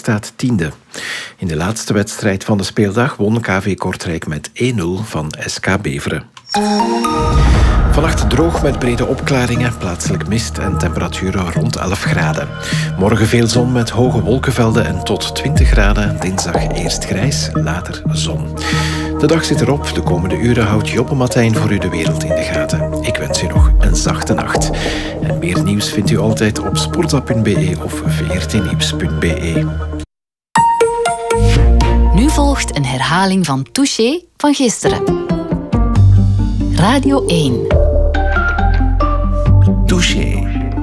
staat 10e. In de laatste wedstrijd van de speeldag won KV Kortrijk met 1-0 van SK Beveren. Vannacht droog met brede opklaringen, plaatselijk mist en temperaturen rond 11 graden. Morgen veel zon met hoge wolkenvelden en tot 20 graden. Dinsdag eerst grijs, later zon. De dag zit erop. De komende uren houdt Joppe Martijn voor u de wereld in de gaten. Ik wens u nog een zachte nacht. En meer nieuws vindt u altijd op sporza.be of vrtnieuws.be. Nu volgt een herhaling van Touché van gisteren. Radio 1. Touché.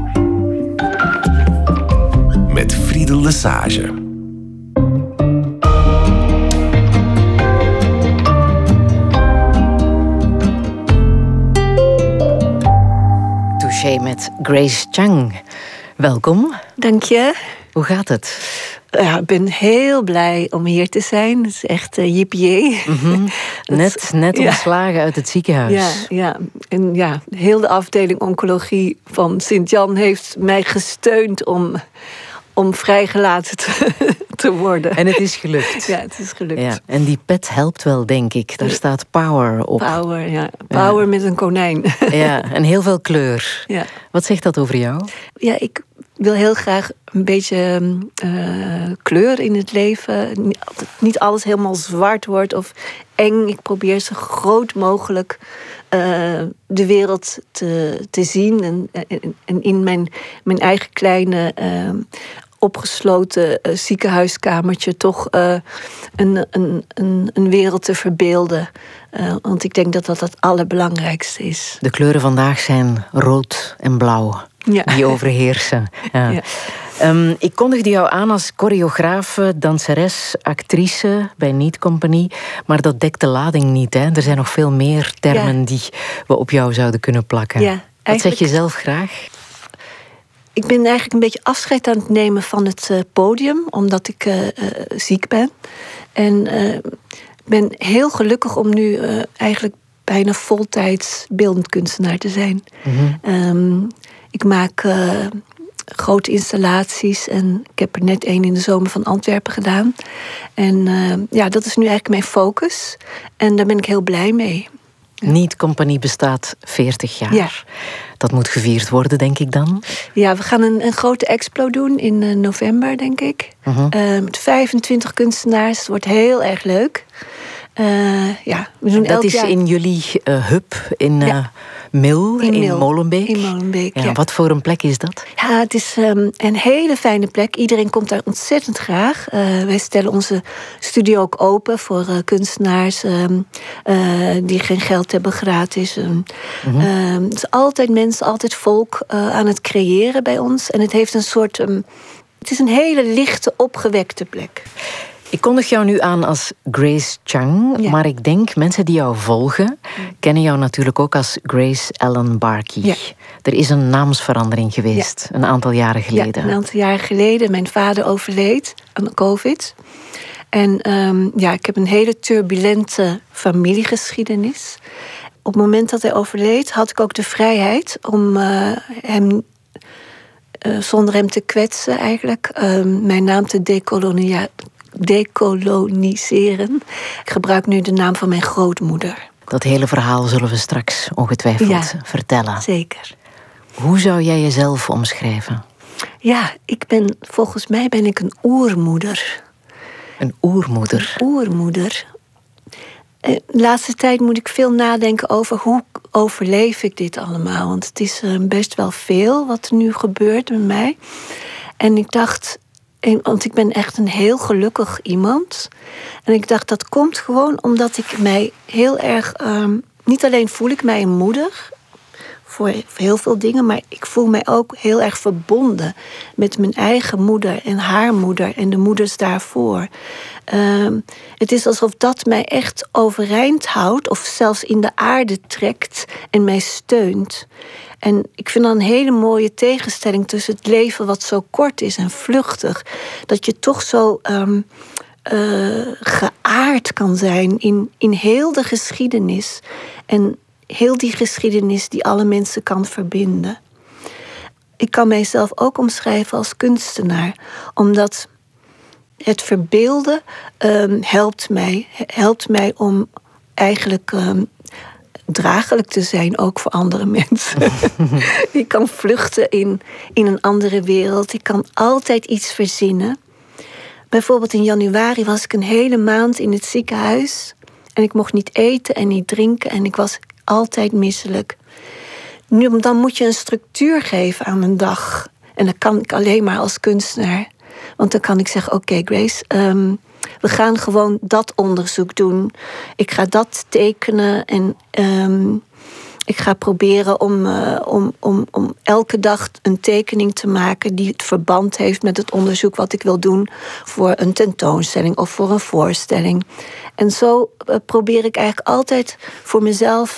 Met Friedel Lesage. Touché met Grace Chang. Welkom. Dank je. Hoe gaat het? Ja, ik ben heel blij om hier te zijn. Het is echt yippie. Mm-hmm. Net ontslagen uit het ziekenhuis. En heel de afdeling oncologie van Sint-Jan heeft mij gesteund om vrijgelaten te worden. En het is gelukt. Ja, het is gelukt. Ja. En die pet helpt wel, denk ik. Daar staat power op. Power, ja. Power met een konijn. Ja, en heel veel kleur. Ja. Wat zegt dat over jou? Ja, ik wil heel graag een beetje kleur in het leven. Niet alles helemaal zwart wordt of eng. Ik probeer zo groot mogelijk de wereld te zien. En in mijn eigen kleine opgesloten ziekenhuiskamertje toch een wereld te verbeelden. Want ik denk dat dat het allerbelangrijkste is. De kleuren vandaag zijn rood en blauw. Ja. Die overheersen. Ja. Ja. Ik kondigde jou aan als choreografe, danseres, actrice bij Neat Company. Maar dat dekt de lading niet. Hè? Er zijn nog veel meer termen die we op jou zouden kunnen plakken. Ja, wat zeg je zelf graag? Ik ben eigenlijk een beetje afscheid aan het nemen van het podium. Omdat ik ziek ben. En ben heel gelukkig om nu eigenlijk bijna voltijds beeldend kunstenaar te zijn. Mm-hmm. Ik maak grote installaties en ik heb er net één in de zomer van Antwerpen gedaan. En dat is nu eigenlijk mijn focus. En daar ben ik heel blij mee. Neat Company bestaat 40 jaar. Ja. Dat moet gevierd worden, denk ik dan? Ja, we gaan een grote expo doen in november, denk ik. Uh-huh. Met 25 kunstenaars. Het wordt heel erg leuk. We doen dat is jaar in jullie hub in Mil, in Molenbeek. In Molenbeek, ja. Wat voor een plek is dat? Ja, het is een hele fijne plek. Iedereen komt daar ontzettend graag. Wij stellen onze studio ook open voor kunstenaars die geen geld hebben, gratis. Het is altijd mensen, altijd volk aan het creëren bij ons. En het heeft een soort het is een hele lichte, opgewekte plek. Ik kondig jou nu aan als Grace Chang, maar ik denk mensen die jou volgen kennen jou natuurlijk ook als Grace Ellen Barkey. Ja. Er is een naamsverandering geweest, een aantal jaren geleden. Ja, een aantal jaren geleden. Mijn vader overleed aan COVID. En ik heb een hele turbulente familiegeschiedenis. Op het moment dat hij overleed had ik ook de vrijheid om hem zonder hem te kwetsen eigenlijk mijn naam te dekoloniseren. Ik gebruik nu de naam van mijn grootmoeder. Dat hele verhaal zullen we straks ongetwijfeld vertellen. Zeker. Hoe zou jij jezelf omschrijven? Ja, volgens mij ben ik een oermoeder. Een oermoeder? Een oermoeder. De laatste tijd moet ik veel nadenken over hoe overleef ik dit allemaal. Want het is best wel veel wat er nu gebeurt met mij. En ik dacht, want ik ben echt een heel gelukkig iemand. En ik dacht, dat komt gewoon omdat ik mij heel erg niet alleen voel ik mij een moeder voor heel veel dingen, maar ik voel mij ook heel erg verbonden met mijn eigen moeder en haar moeder en de moeders daarvoor. Het is alsof dat mij echt overeind houdt of zelfs in de aarde trekt en mij steunt. En ik vind dat een hele mooie tegenstelling tussen het leven wat zo kort is en vluchtig, dat je toch zo geaard kan zijn in heel de geschiedenis en heel die geschiedenis die alle mensen kan verbinden. Ik kan mijzelf ook omschrijven als kunstenaar, omdat het verbeelden helpt mij om eigenlijk draaglijk te zijn, ook voor andere mensen. Ik kan vluchten in een andere wereld. Ik kan altijd iets verzinnen. Bijvoorbeeld in januari was ik een hele maand in het ziekenhuis. En ik mocht niet eten en niet drinken. En ik was altijd misselijk. Dan moet je een structuur geven aan een dag. En dat kan ik alleen maar als kunstenaar. Want dan kan ik zeggen, oké, Grace, we gaan gewoon dat onderzoek doen. Ik ga dat tekenen en ik ga proberen om elke dag een tekening te maken die het verband heeft met het onderzoek wat ik wil doen voor een tentoonstelling of voor een voorstelling. En zo probeer ik eigenlijk altijd voor mezelf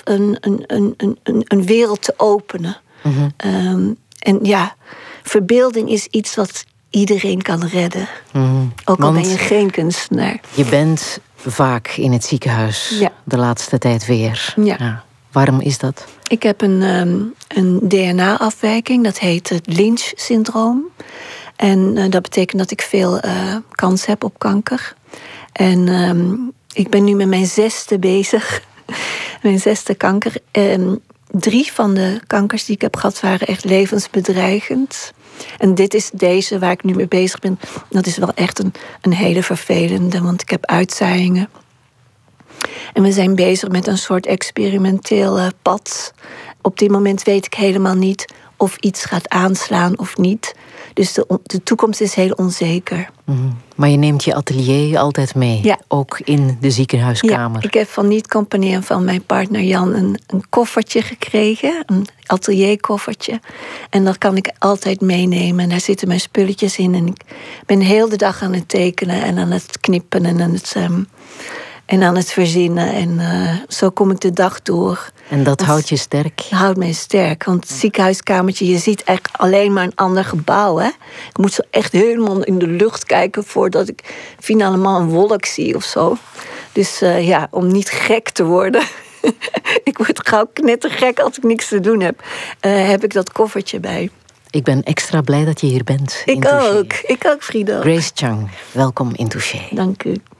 een wereld te openen. Mm-hmm. En ja, verbeelding is iets wat iedereen kan redden. Mm-hmm. Ook al ben je geen kunstenaar. Je bent vaak in het ziekenhuis, de laatste tijd weer. Ja. Waarom is dat? Ik heb een DNA-afwijking, dat heet het Lynch-syndroom. En dat betekent dat ik veel kans heb op kanker. En ik ben nu met mijn 6e bezig. Mijn 6e kanker. 3 van de kankers die ik heb gehad waren echt levensbedreigend. En dit is deze waar ik nu mee bezig ben. Dat is wel echt een hele vervelende, want ik heb uitzaaiingen. En we zijn bezig met een soort experimenteel pad. Op dit moment weet ik helemaal niet of iets gaat aanslaan of niet. Dus de toekomst is heel onzeker. Mm-hmm. Maar je neemt je atelier altijd mee, ook in de ziekenhuiskamer. Ja, ik heb van Niet Company en van mijn partner Jan een koffertje gekregen. Een atelierkoffertje. En dat kan ik altijd meenemen. En daar zitten mijn spulletjes in. En ik ben heel de dag aan het tekenen en aan het knippen en aan het verzinnen. En zo kom ik de dag door. En dat houdt je sterk? Dat houdt mij sterk. Want het ziekenhuiskamertje, je ziet eigenlijk alleen maar een ander gebouw. Hè? Ik moet zo echt helemaal in de lucht kijken voordat ik finalement een wolk zie of zo. Dus om niet gek te worden. Ik word gauw knettergek als ik niks te doen heb. Heb ik dat koffertje bij. Ik ben extra blij dat je hier bent. Ik ook, Frido. Grace Chang, welkom in Touché. Dank u.